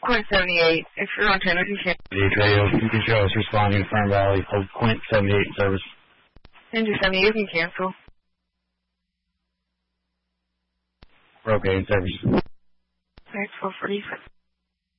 Quint 78, if you're on Tennessee Center. Radio, you can show us responding to Fern Valley, hold Quint 78 service. Ninja 70, you can cancel. We're okay in service. Thanks for 46.